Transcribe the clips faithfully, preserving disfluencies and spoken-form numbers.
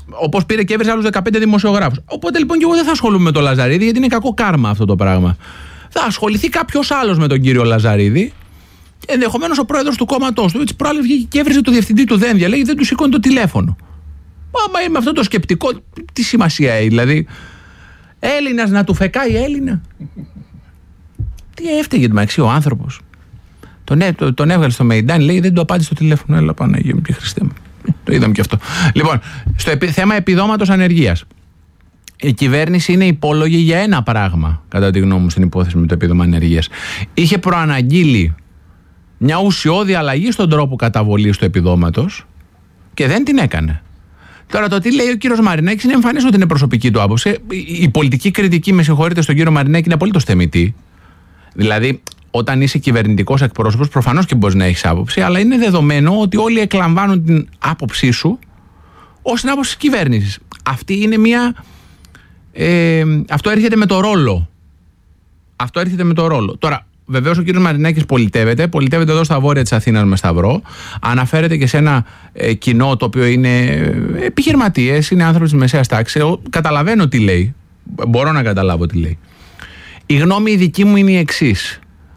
όπως πήρε και έβρισε άλλους δεκαπέντε δημοσιογράφους. Οπότε λοιπόν και εγώ δεν θα ασχολούμαι με τον Λαζαρίδη, γιατί είναι κακό κάρμα αυτό το πράγμα. Θα ασχοληθεί κάποιος άλλος με τον κύριο Λαζαρίδη. Ενδεχομένως ο πρόεδρος του κόμματός του. Έτσι προάλλες βγήκε και έβρισε το διευθυντή του Δένδια. Λέει δεν του σηκώνει το τηλέφωνο. Άμα με αυτό το σκεπτικό, τι σημασία έχει, δηλαδή. Έλληνας να του φεκάει Έλληνα. Τι έφταιγε μεταξύ ο άνθρωπος. Τον, τον, τον έβγαλε στο Μεϊντάν, λέει δεν του απάντησε το τηλέφωνο. Έλα Παναγία μου και Χριστέ μου. Το είδαμε και αυτό. Λοιπόν, στο επί, θέμα επιδόματος ανεργίας. Η κυβέρνηση είναι υπόλογη για ένα πράγμα, κατά τη γνώμη μου, στην υπόθεση με το επίδομα ανεργίας. Είχε προαναγγείλει μια ουσιώδη αλλαγή στον τρόπο καταβολής του επιδόματος και δεν την έκανε. Τώρα το τι λέει ο κύριος Μαρινάκης είναι εμφανές ότι είναι προσωπική του άποψη. Η πολιτική κριτική, με συγχωρείτε, στον κύριο Μαρινάκη είναι απολύτως θεμιτή. Δηλαδή, όταν είσαι κυβερνητικός εκπρόσωπος, προφανώς και μπορείς να έχεις άποψη, αλλά είναι δεδομένο ότι όλοι εκλαμβάνουν την άποψή σου ως την άποψη της κυβέρνησης. Αυτή είναι μια. Ε, αυτό έρχεται με το ρόλο. Αυτό έρχεται με το ρόλο. Τώρα, βεβαίως ο κύριος Μαρινάκης πολιτεύεται. Πολιτεύεται εδώ στα βόρεια της Αθήνας με Σταυρό. Αναφέρεται και σε ένα ε, κοινό το οποίο είναι επιχειρηματίες, είναι άνθρωποι της μεσαίας τάξης. Εγώ καταλαβαίνω τι λέει. Μπορώ να καταλάβω τι λέει. Η γνώμη η δική μου είναι η εξής.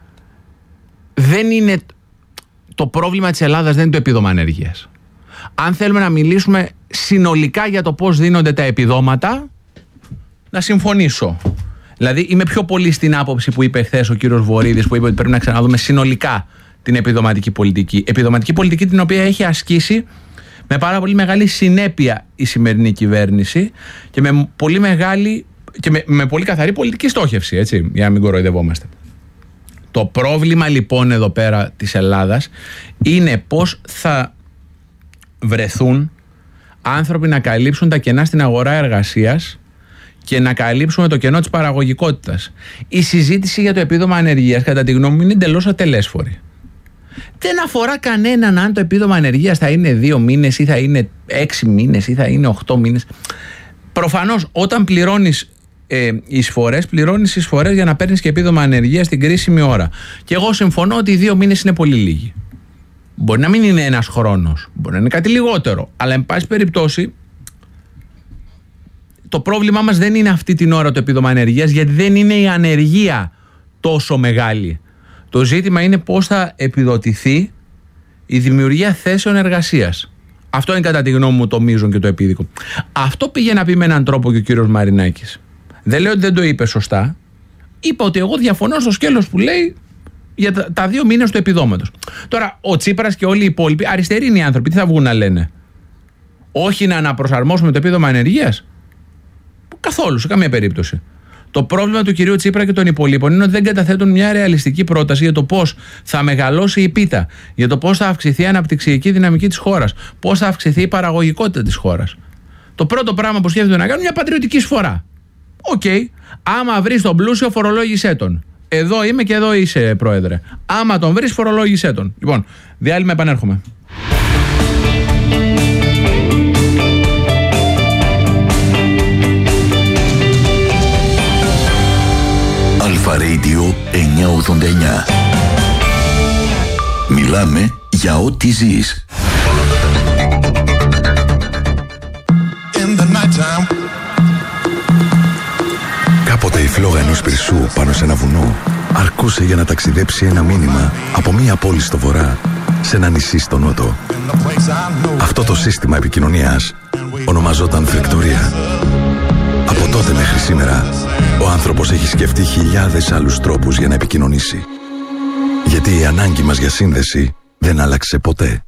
Δεν είναι. Το πρόβλημα της Ελλάδας δεν είναι το επίδομα ανεργίας. Αν θέλουμε να μιλήσουμε συνολικά για το πώς δίνονται τα επιδόματα, να συμφωνήσω. Δηλαδή, είμαι πιο πολύ στην άποψη που είπε χθες ο κύριος Βορίδης, που είπε ότι πρέπει να ξαναδούμε συνολικά την επιδοματική πολιτική. Επιδοματική πολιτική την οποία έχει ασκήσει με πάρα πολύ μεγάλη συνέπεια η σημερινή κυβέρνηση και με πολύ μεγάλη και με, με πολύ καθαρή πολιτική στόχευση, έτσι, για να μην κοροϊδευόμαστε. Το πρόβλημα λοιπόν εδώ πέρα της Ελλάδας είναι πώς θα βρεθούν άνθρωποι να καλύψουν τα κενά στην αγορά εργασίας και να καλύψουμε το κενό της παραγωγικότητας. Η συζήτηση για το επίδομα ανεργίας, κατά τη γνώμη μου, είναι εντελώς ατελέσφορη. Δεν αφορά κανέναν αν το επίδομα ανεργίας θα είναι δύο μήνες ή θα είναι έξι μήνες ή θα είναι οχτώ μήνες. Προφανώς όταν πληρώνεις ε, εισφορές, πληρώνεις εισφορές για να παίρνεις και επίδομα ανεργίας στην κρίσιμη ώρα. Και εγώ συμφωνώ ότι οι δύο μήνες είναι πολύ λίγοι. Μπορεί να μην είναι ένας χρόνος, μπορεί να είναι κάτι λιγότερο, αλλά εν πάση περιπτώσει το πρόβλημά μας δεν είναι αυτή την ώρα το επίδομα ανεργίας, γιατί δεν είναι η ανεργία τόσο μεγάλη. Το ζήτημα είναι πώς θα επιδοτηθεί η δημιουργία θέσεων εργασίας. Αυτό είναι κατά τη γνώμη μου το μείζον και το επίδικο. Αυτό πήγε να πει με έναν τρόπο και ο κύριος Μαρινάκης. Δεν λέω ότι δεν το είπε σωστά. Είπα ότι εγώ διαφωνώ στο σκέλος που λέει για τα, τα δύο μήνες του επιδόματος. Τώρα, ο Τσίπρας και όλοι οι υπόλοιποι αριστεροί είναι οι άνθρωποι. Τι θα βγουν να λένε? Όχι να αναπροσαρμόσουμε το επίδομα ανεργίας? Καθόλου, σε καμία περίπτωση. Το πρόβλημα του κυρίου Τσίπρα και των υπολείπων είναι ότι δεν καταθέτουν μια ρεαλιστική πρόταση για το πώς θα μεγαλώσει η πίτα, για το πώς θα αυξηθεί η αναπτυξιακή δυναμική της χώρας, πώς θα αυξηθεί η παραγωγικότητα της χώρας. Το πρώτο πράγμα που σκέφτονται να κάνουν είναι μια πατριωτική εισφορά. Οκ. Okay. Άμα βρεις τον πλούσιο, φορολόγησέ τον. Εδώ είμαι και εδώ είσαι, πρόεδρε. Άμα τον βρεις, φορολόγησέ τον. Λοιπόν, διάλειμμα, επανέρχομαι. Αλφα Radio εννιακόσια ογδόντα εννιά. Μιλάμε για ό,τι ζεις. Κάποτε η φλόγα ενός πυρσού πάνω σε ένα βουνό αρκούσε για να ταξιδέψει ένα μήνυμα από μία πόλη στο βορρά σε ένα νησί στο νότο. Αυτό το σύστημα επικοινωνίας ονομαζόταν φλεκτορία. Από τότε μέχρι σήμερα, ο άνθρωπος έχει σκεφτεί χιλιάδες άλλους τρόπους για να επικοινωνήσει. Γιατί η ανάγκη μας για σύνδεση δεν άλλαξε ποτέ.